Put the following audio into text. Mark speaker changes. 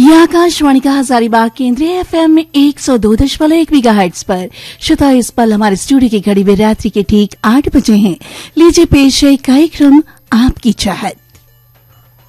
Speaker 1: ये आकाशवाणी का हजारीबाग केंद्रीय एफएम 102.1 मेगाहर्ट्ज पर श्रोता इस पल हमारे स्टूडियो की घड़ी में रात्रि के ठीक 8 बजे हैं। लीजिए पेश है कार्यक्रम आपकी चाहत।